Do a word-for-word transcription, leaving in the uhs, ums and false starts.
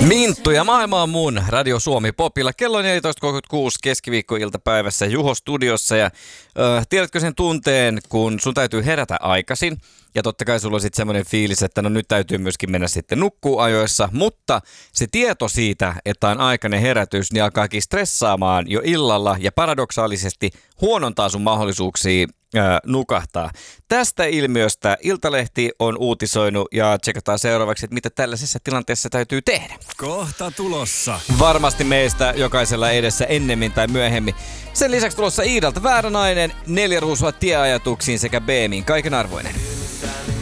Minttu ja maailma on mun. Radio Suomi Popilla. Kello on neljätoista kolmekymmentäkuusi keskiviikkoiltapäivässä Juho studiossa. Ja äh, tiedätkö sen tunteen, kun sun täytyy herätä aikaisin? Ja totta kai sulla on sitten semmoinen fiilis, että no nyt täytyy myöskin mennä sitten nukkuu ajoissa. Mutta se tieto siitä, että on aikainen herätys, niin alkaakin stressaamaan jo illalla. Ja paradoksaalisesti huonontaa sun mahdollisuuksia ää, nukahtaa. Tästä ilmiöstä Iltalehti on uutisoinut ja tsekataan seuraavaksi, että mitä tällaisessa tilanteessa täytyy tehdä. Kohta tulossa. Varmasti meistä jokaisella edessä ennemmin tai myöhemmin. Sen lisäksi tulossa Iidalta väärä nainen, neljä ruusua tieajatuksiin sekä Beemiin kaiken arvoinen.